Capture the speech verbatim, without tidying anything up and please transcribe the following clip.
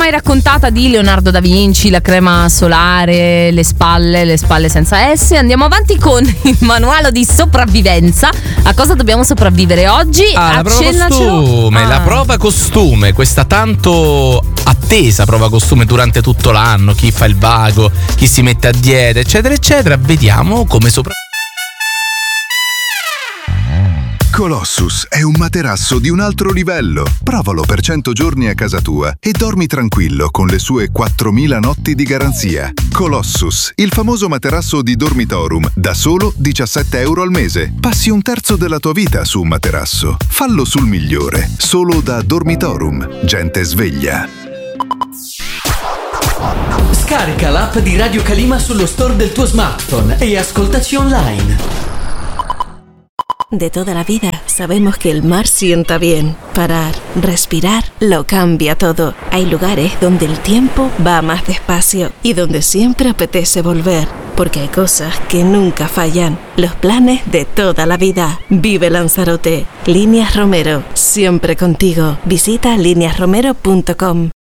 mai raccontata di Leonardo da Vinci, la crema solare, le spalle, le spalle senza S. Andiamo avanti con il manuale di sopravvivenza. A cosa dobbiamo sopravvivere oggi? Ah, la prova costume, ah. la prova costume, questa tanto attesa prova costume durante tutto l'anno, chi fa il vago, chi si mette a dieta, eccetera, eccetera. Vediamo come sopravvivere. Colossus è un materasso di un altro livello. Provalo per cento giorni a casa tua e dormi tranquillo con le sue quattromila notti di garanzia. Colossus, il famoso materasso di Dormitorum, da solo diciassette euro al mese. Passi un terzo della tua vita su un materasso. Fallo sul migliore, solo da Dormitorum. Gente sveglia. Scarica l'app di Radio Calima sullo store del tuo smartphone e ascoltaci online. De toda la vida sabemos que el mar sienta bien. Parar, respirar, lo cambia todo. Hay lugares donde el tiempo va más despacio y donde siempre apetece volver. Porque hay cosas que nunca fallan. Los planes de toda la vida. Vive Lanzarote. Líneas Romero. Siempre contigo. Visita líneas romero punto com.